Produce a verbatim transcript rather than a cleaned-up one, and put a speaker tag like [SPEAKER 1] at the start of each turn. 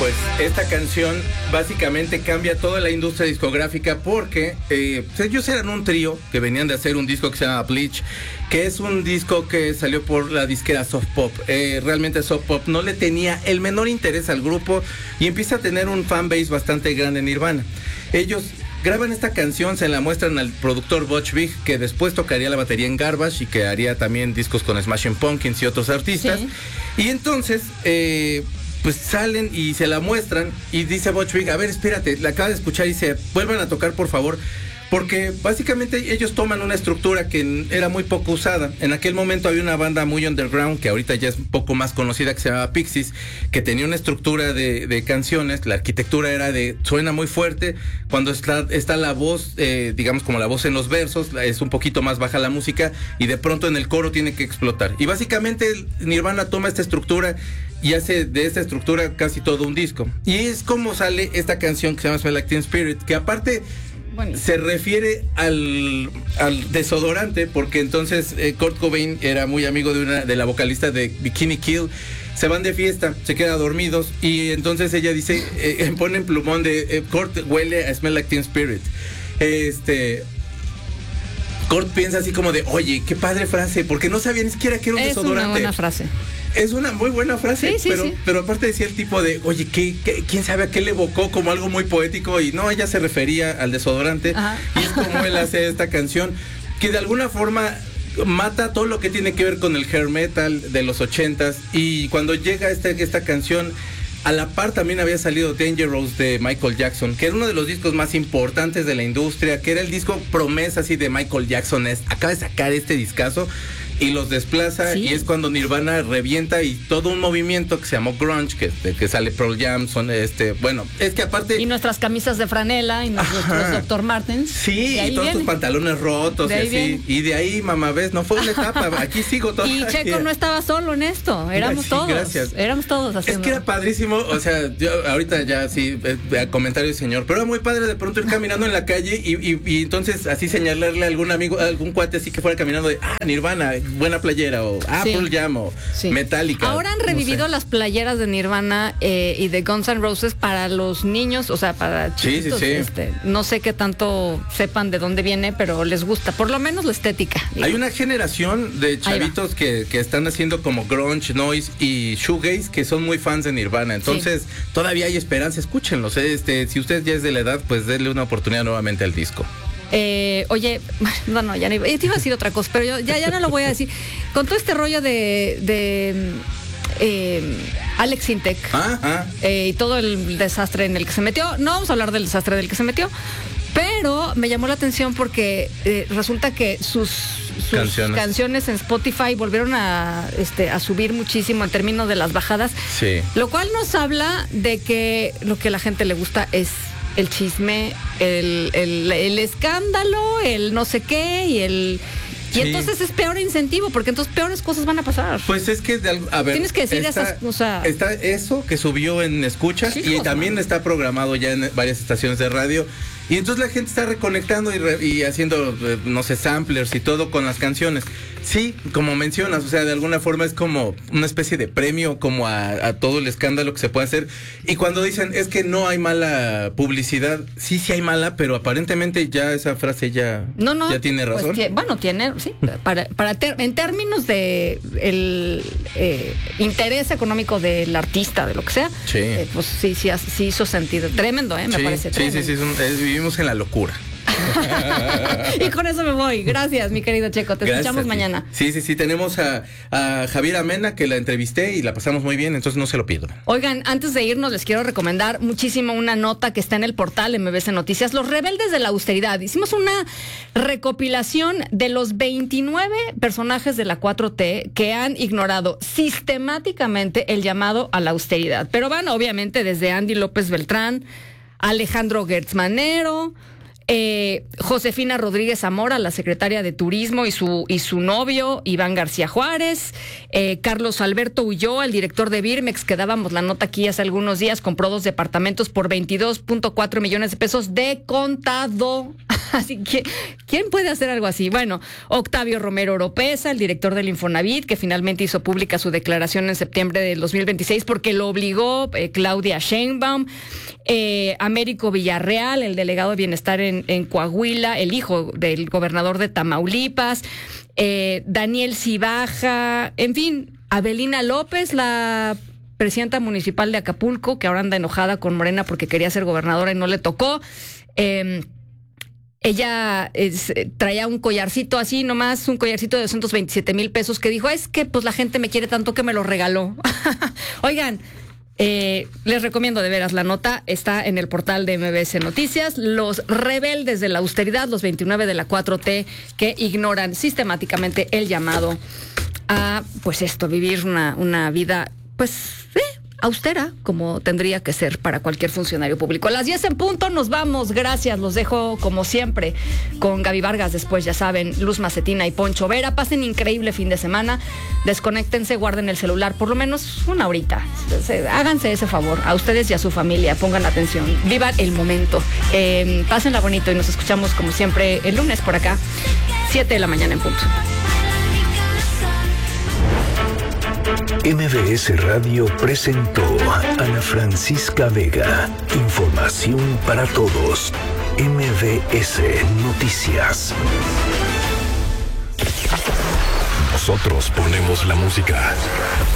[SPEAKER 1] pues esta canción básicamente cambia toda la industria discográfica porque eh, pues ellos eran un trío que venían de hacer un disco que se llama Bleach, que es un disco que salió por la disquera Soft Pop. Eh, realmente Soft Pop no le tenía el menor interés al grupo y empieza a tener un fanbase bastante grande en Nirvana. Ellos graban esta canción, se la muestran al productor Butch Vig, que después tocaría la batería en Garbage y que haría también discos con Smashing Pumpkins y otros artistas. Sí. Y entonces, eh, pues salen y se la muestran y dice Butch Vig, a ver, espérate, la acaba de escuchar y dice, vuelvan a tocar por favor. Porque básicamente ellos toman una estructura que era muy poco usada. En aquel momento había una banda muy underground, que ahorita ya es un poco más conocida, que se llamaba Pixies, que tenía una estructura de, de canciones. La arquitectura era de, suena muy fuerte. Cuando está, está la voz, eh, digamos como la voz en los versos, es un poquito más baja la música, y de pronto en el coro tiene que explotar. Y básicamente Nirvana toma esta estructura y hace de esta estructura casi todo un disco. Y es como sale esta canción que se llama Smell Like Teen Spirit, que aparte... Bueno. Se refiere al, al desodorante, porque entonces eh, Kurt Cobain era muy amigo de una de la vocalista de Bikini Kill. Se van de fiesta, se quedan dormidos y entonces ella dice, eh, pone en plumón de eh, Kurt huele a Smell Like Teen Spirit. Este... Kurt piensa así como de, oye, qué padre frase, porque no sabía ni siquiera que era un
[SPEAKER 2] es
[SPEAKER 1] desodorante.
[SPEAKER 2] Es una buena frase.
[SPEAKER 1] Es una muy buena frase,
[SPEAKER 2] sí, sí,
[SPEAKER 1] pero,
[SPEAKER 2] sí.
[SPEAKER 1] pero aparte decía el tipo de, oye, ¿qué, qué, ¿quién sabe a qué le evocó como algo muy poético? Y no, ella se refería al desodorante. Ajá. Y es como él hace esta canción, que de alguna forma mata todo lo que tiene que ver con el hair metal de los ochentas. Y cuando llega este, esta canción, a la par también había salido Dangerous de Michael Jackson, que era uno de los discos más importantes de la industria, que era el disco promesa así de Michael Jackson. Es, acaba de sacar este discazo y los desplaza, ¿sí? Y es cuando Nirvana revienta y todo un movimiento que se llamó grunge, que, que sale Pearl Jam, son este, bueno, es que aparte...
[SPEAKER 2] Y nuestras camisas de franela y nuestros doctor Martens.
[SPEAKER 1] Sí, y todos viene. Tus pantalones rotos y así. Viene. Y de ahí, mamá, ves, no fue una etapa, aquí sigo todavía.
[SPEAKER 2] Y Checo no estaba solo en esto, éramos sí, todos. Gracias. Éramos todos haciendo.
[SPEAKER 1] Es que era padrísimo, o sea, yo ahorita ya sí, eh, comentario del señor, pero era muy padre de pronto ir caminando en la calle y, y, y entonces así señalarle a algún amigo, a algún cuate así que fuera caminando de, ah, Nirvana, buena playera, o ah, Pearl Jam, o sí. Metallica.
[SPEAKER 2] Ahora han revivido no sé. las playeras de Nirvana eh, y de Guns N' Roses para los niños, o sea, para chiquitos. Sí, sí, sí. Este, no sé qué tanto sepan de dónde viene, pero les gusta, por lo menos la estética. Digo.
[SPEAKER 1] Hay una generación de chavitos que, que están haciendo como grunge, noise y shoegaze que son muy fans de Nirvana, entonces sí. todavía hay esperanza, escúchenlos. Este, si usted ya es de la edad, pues denle una oportunidad nuevamente al disco.
[SPEAKER 2] Eh, oye, no, no, ya no iba, te iba a decir otra cosa, pero yo ya, ya no lo voy a decir. Con todo este rollo de, de eh, Alex Intec ah, ah. Eh, y todo el desastre en el que se metió, no vamos a hablar del desastre del que se metió, pero me llamó la atención porque eh, resulta que sus, sus canciones. canciones en Spotify volvieron a, este, a subir muchísimo en términos de las bajadas,
[SPEAKER 1] sí.
[SPEAKER 2] Lo cual nos habla de que lo que a la gente le gusta es el chisme, el, el, el escándalo, el no sé qué y el... Y sí. Entonces es peor incentivo, porque entonces peores cosas van a pasar.
[SPEAKER 1] Pues es que, a ver...
[SPEAKER 2] Tienes que decir está, esas cosas.
[SPEAKER 1] Está eso que subió en Escucha, sí, y también está programado ya en varias estaciones de radio. Y entonces la gente está reconectando y, re, y haciendo, no sé, samplers y todo con las canciones. Sí, como mencionas, o sea, de alguna forma es como una especie de premio como a, a todo el escándalo que se puede hacer. Y cuando dicen, es que no hay mala publicidad, sí, sí hay mala, pero aparentemente ya esa frase ya,
[SPEAKER 2] no, no,
[SPEAKER 1] ya tiene razón.
[SPEAKER 2] Pues, bueno, tiene, sí, para, para ter, en términos de el eh, interés económico del artista, de lo que sea,
[SPEAKER 1] sí.
[SPEAKER 2] eh, pues sí, sí, sí hizo sentido. Tremendo, ¿eh? Me
[SPEAKER 1] sí,
[SPEAKER 2] parece
[SPEAKER 1] sí,
[SPEAKER 2] tremendo.
[SPEAKER 1] Sí, sí, sí, es un, es, vivimos en la locura.
[SPEAKER 2] Y con eso me voy. Gracias, mi querido Checo. Te
[SPEAKER 1] Gracias
[SPEAKER 2] escuchamos mañana.
[SPEAKER 1] Sí, sí, sí. Tenemos a, a Javier Amena, que la entrevisté y la pasamos muy bien, entonces no se lo pido.
[SPEAKER 2] Oigan, antes de irnos, les quiero recomendar muchísimo una nota que está en el portal M B C Noticias, Los Rebeldes de la Austeridad. Hicimos una recopilación de los veintinueve personajes de la cuatro T que han ignorado sistemáticamente el llamado a la austeridad. Pero van, obviamente, desde Andy López Beltrán, Alejandro Gertz Manero, Eh, Josefina Rodríguez Zamora, la secretaria de Turismo, y su y su novio Iván García Juárez, eh, Carlos Alberto Ulloa, el director de Birmex, que dábamos la nota aquí hace algunos días, compró dos departamentos por veintidós punto cuatro millones de pesos de contado. Así que, ¿quién puede hacer algo así? Bueno, Octavio Romero Oropesa, el director del Infonavit, que finalmente hizo pública su declaración en septiembre del dos mil veintiséis porque lo obligó eh, Claudia Sheinbaum. Eh, Américo Villarreal, el delegado de Bienestar en, en Coahuila, el hijo del gobernador de Tamaulipas. Eh, Daniel Cibaja, en fin, Avelina López, la presidenta municipal de Acapulco, que ahora anda enojada con Morena porque quería ser gobernadora y no le tocó. Eh, ella es, traía un collarcito así, nomás un collarcito de doscientos veintisiete mil pesos, que dijo, es que pues la gente me quiere tanto que me lo regaló. Oigan, Eh, les recomiendo de veras la nota, está en el portal de M B S Noticias. Los rebeldes de la austeridad, los veintinueve de la cuatro T que ignoran sistemáticamente el llamado a, pues esto, vivir una, una vida, pues, eh, austera, como tendría que ser para cualquier funcionario público. A las diez en punto nos vamos, gracias, los dejo como siempre con Gaby Vargas, después ya saben, Luz Macetina y Poncho Vera. Pasen increíble fin de semana, desconéctense, guarden el celular por lo menos una horita, háganse ese favor, a ustedes y a su familia, pongan atención, vivan el momento, eh, pásenla bonito y nos escuchamos como siempre el lunes por acá, siete de la mañana en punto.
[SPEAKER 3] M B S Radio presentó a Ana Francisca Vega. Información para todos. M B S Noticias. Nosotros ponemos la música.